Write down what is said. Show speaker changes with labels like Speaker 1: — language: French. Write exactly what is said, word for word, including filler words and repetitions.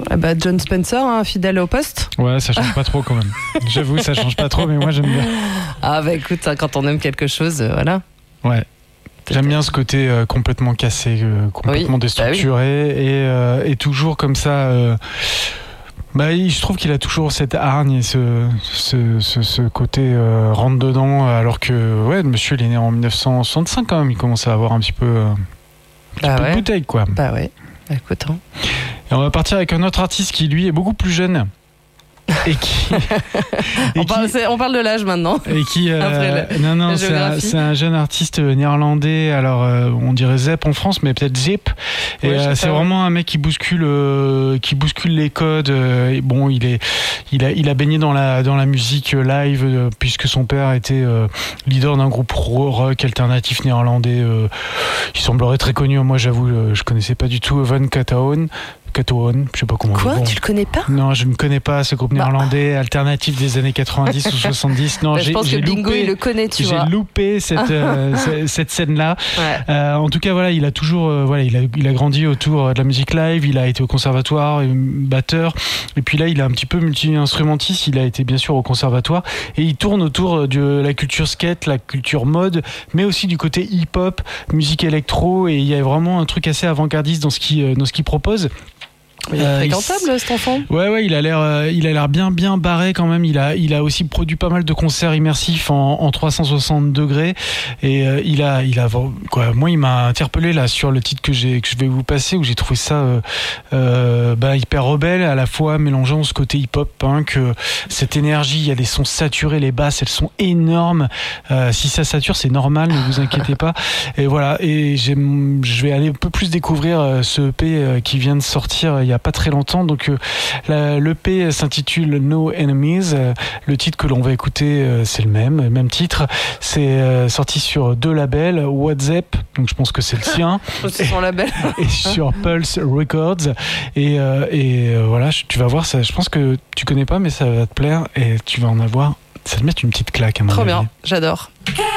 Speaker 1: Ah bah John Spencer, hein, fidèle au poste.
Speaker 2: Ouais, ça change pas trop quand même. J'avoue, ça change pas trop, mais moi j'aime bien.
Speaker 1: Ah bah écoute, hein, quand on aime quelque chose, euh, voilà.
Speaker 2: Ouais. J'aime bien ce côté euh, complètement cassé, euh, complètement
Speaker 1: oui.
Speaker 2: déstructuré
Speaker 1: bah oui.
Speaker 2: et, euh, et toujours comme ça. Euh, bah, je trouve qu'il a toujours cette hargne et ce, ce, ce, ce côté euh, rentre dedans, alors que ouais, le monsieur il est né en dix-neuf cent soixante-cinq quand même, il commence à avoir un petit peu, euh, un petit
Speaker 1: bah
Speaker 2: peu
Speaker 1: ouais.
Speaker 2: de bouteille quoi.
Speaker 1: Bah ouais, bah, écoute. Hein.
Speaker 2: Et on va partir avec un autre artiste qui lui est beaucoup plus jeune. Et qui, et
Speaker 1: on, parle,
Speaker 2: qui,
Speaker 1: c'est, on parle de l'âge maintenant.
Speaker 2: Et qui, euh,
Speaker 1: le,
Speaker 2: non, non, c'est un, c'est un jeune artiste néerlandais. Alors, euh, on dirait Zep en France, mais peut-être Zip. Et ouais, euh, c'est pas, vraiment ouais. un mec qui bouscule, euh, qui bouscule les codes. Euh, et bon, il est, il a, il a baigné dans la, dans la musique live euh, puisque son père était euh, leader d'un groupe rock alternatif néerlandais. Euh, il semblerait très connu. Moi, j'avoue, euh, je connaissais pas du tout Van Kataoen. Katoon, je sais pas comment.
Speaker 1: Quoi,
Speaker 2: bon.
Speaker 1: tu le connais pas?
Speaker 2: Non, je ne connais pas ce groupe bah. néerlandais alternatif des années quatre-vingt-dix ou soixante-dix. Non,
Speaker 1: bah,
Speaker 2: j'ai,
Speaker 1: je pense
Speaker 2: j'ai
Speaker 1: que Bingo
Speaker 2: loupé,
Speaker 1: il le connaît, tu
Speaker 2: j'ai
Speaker 1: vois.
Speaker 2: J'ai loupé cette euh, cette scène-là. Ouais. Euh, en tout cas, voilà, il a toujours, euh, voilà, il a il a grandi autour de la musique live. Il a été au conservatoire, batteur. Et puis là, il est un petit peu multi-instrumentiste. Il a été bien sûr au conservatoire et il tourne autour de la culture skate, la culture mode, mais aussi du côté hip-hop, musique électro. Et il y a vraiment un truc assez avant-gardiste dans ce qu'il dans ce qu'il propose.
Speaker 1: Il est euh, fréquentable il... cet enfant.
Speaker 2: Ouais ouais, il a l'air euh, il a l'air bien bien barré quand même. Il a il a aussi produit pas mal de concerts immersifs en, en trois cent soixante degrés et euh, il a il a quoi. Moi il m'a interpellé là sur le titre que j'ai que je vais vous passer où j'ai trouvé ça euh, euh, bah, hyper rebelle à la fois mélangeant ce côté hip-hop punk, euh, cette énergie. Il y a des sons saturés, les basses elles sont énormes. Euh, si ça sature c'est normal, ne vous inquiétez pas. Et voilà et j'aime, je vais aller un peu plus découvrir euh, ce E P euh, qui vient de sortir il y a pas très longtemps. Donc euh, la, l'E P s'intitule No Enemies. Euh, le titre que l'on va écouter euh, c'est le même, le même titre. C'est euh, sorti sur deux labels, WhatsApp, donc je pense que c'est le sien.
Speaker 1: C'est son label.
Speaker 2: Et sur Pulse Records. Et, euh, et euh, voilà, tu vas voir ça. Je pense que tu connais pas, mais ça va te plaire et tu vas en avoir. Ça va te mettre une petite claque à mon
Speaker 1: Trop
Speaker 2: avis.
Speaker 1: bien, j'adore.
Speaker 3: Hey